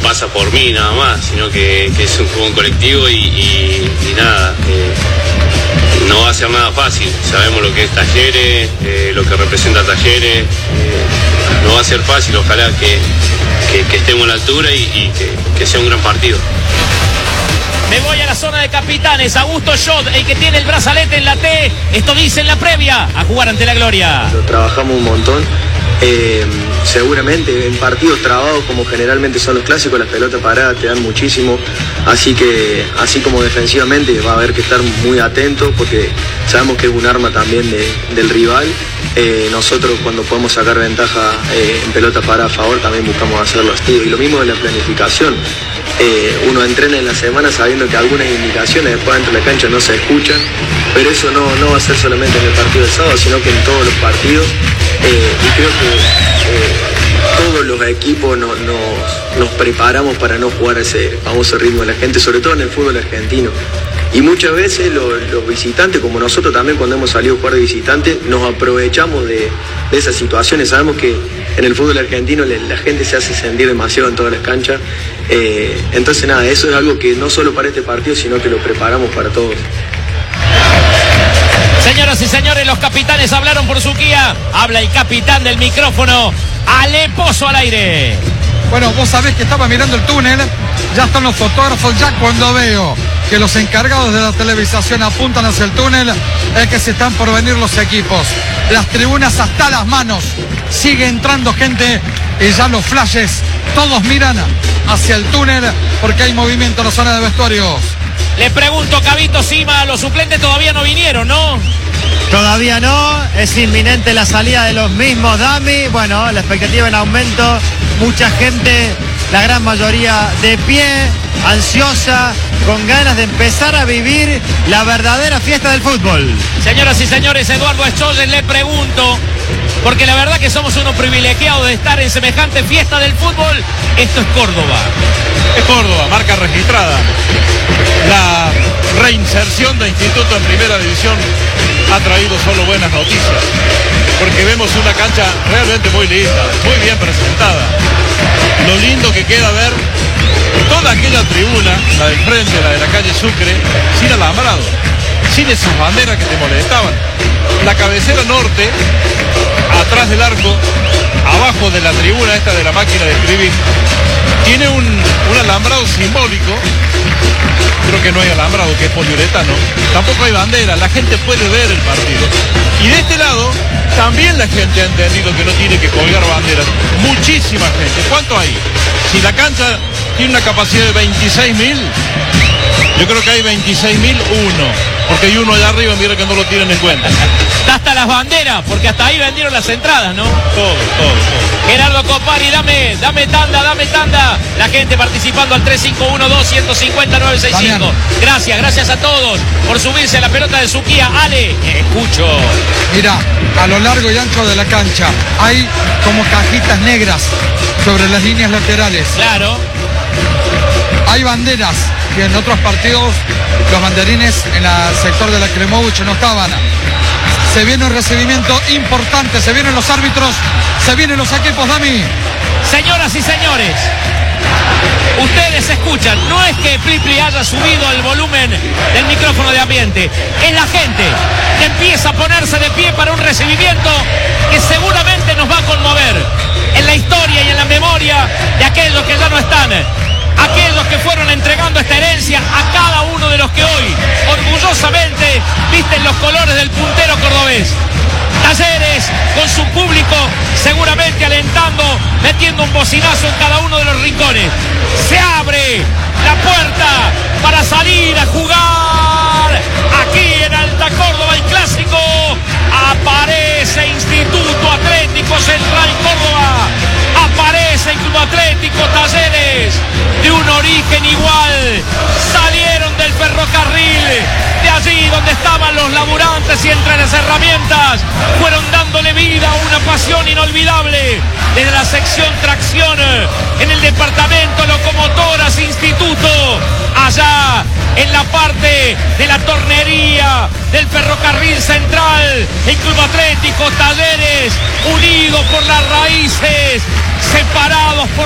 pasa por mí nada más, sino que es un juego en colectivo y nada, no va a ser nada fácil. Sabemos lo que es Talleres, lo que representa Talleres, no va a ser fácil. Ojalá que estemos a la altura y que sea un gran partido. Me voy a la zona de capitanes. Augusto Schott, el que tiene el brazalete en la T. Esto dice en la previa. A jugar ante la gloria. Lo trabajamos un montón. Seguramente en partidos trabados como generalmente son los clásicos, las pelotas paradas te dan muchísimo, así que así como defensivamente va a haber que estar muy atento porque sabemos que es un arma también del rival. Nosotros cuando podemos sacar ventaja en pelota parada a favor también buscamos hacerlo así, y lo mismo de la planificación. Uno entrena en la semana sabiendo que algunas indicaciones después dentro de la cancha no se escuchan, pero eso no va a ser solamente en el partido del sábado, sino que en todos los partidos. Y creo que todos los equipos nos preparamos para no jugar a ese famoso ritmo de la gente, sobre todo en el fútbol argentino. Y muchas veces los visitantes, como nosotros también cuando hemos salido a jugar de visitante, nos aprovechamos de esas situaciones. Sabemos que en el fútbol argentino la gente se hace sentir demasiado en todas las canchas. Entonces nada, eso es algo que no solo para este partido, sino que lo preparamos para todos. Señoras y señores, los capitanes hablaron por su guía. Habla el capitán del micrófono, Ale Pozo al aire. Bueno, vos sabés que estaba mirando el túnel, ya están los fotógrafos, ya cuando veo que los encargados de la televisación apuntan hacia el túnel, es que se están por venir los equipos. Las tribunas hasta las manos, sigue entrando gente y ya los flashes, todos miran hacia el túnel porque hay movimiento en la zona de vestuarios. Le pregunto, Cabito Sima, los suplentes todavía no vinieron, ¿no? Todavía no, es inminente la salida de los mismos Dami. Bueno, la expectativa en aumento, mucha gente, la gran mayoría de pie, ansiosa, con ganas de empezar a vivir la verdadera fiesta del fútbol. Señoras y señores, Eduardo Escholles, le pregunto, porque la verdad que somos unos privilegiados de estar en semejante fiesta del fútbol. Esto es Córdoba. Es Córdoba, marca registrada. La reinserción de Instituto en Primera División ha traído solo buenas noticias, porque vemos una cancha realmente muy linda, muy bien presentada. Lo lindo que queda ver toda aquella tribuna, la del frente, la de la calle Sucre, sin alambrado, sin esas banderas que te molestaban. La cabecera norte, atrás del arco, abajo de la tribuna esta de la máquina de escribir, tiene un alambrado simbólico. Creo que no hay alambrado, que es poliuretano. Tampoco hay bandera, la gente puede ver el partido. Y de este lado, también la gente ha entendido que no tiene que colgar banderas. Muchísima gente. ¿Cuánto hay? Si la cancha tiene una capacidad de 26.000, yo creo que hay 26.001. Porque hay uno allá arriba, mira que no lo tienen en cuenta. Hasta las banderas, porque hasta ahí vendieron las entradas, ¿no? Todo. Gerardo Copari, dame tanda. La gente participando al 3512-150-965. Gracias a todos por subirse a la pelota de su guía. Ale, escucho. Mira, a lo largo y ancho de la cancha hay como cajitas negras sobre las líneas laterales. Claro. Hay banderas que en otros partidos los banderines en el sector de la Kremovich no estaban. Se viene un recibimiento importante, se vienen los árbitros, se vienen los equipos, Dami. Señoras y señores, ustedes escuchan, no es que Plipli haya subido el volumen del micrófono de ambiente, es la gente que empieza a ponerse de pie para un recibimiento que seguramente nos va a conmover en la historia y en la memoria de aquellos que ya no están, aquellos que fueron entregando esta herencia a cada uno de los que hoy orgullosamente visten los colores del puntero cordobés. Talleres con su público seguramente alentando, metiendo un bocinazo en cada uno de los rincones. Se abre la puerta para salir a jugar aquí en Alta Córdoba el clásico. Aparece Instituto Atlético Central Córdoba, aparece el Club Atlético Talleres, de un origen igual, salieron del ferrocarril, de allí donde estaban los laburantes y entre las herramientas fueron dándole vida a una pasión inolvidable, desde la sección tracción en el departamento locomotoras Instituto, allá en la parte de la tornería del ferrocarril central, el Club Atlético Talleres, unidos por las raíces, separados por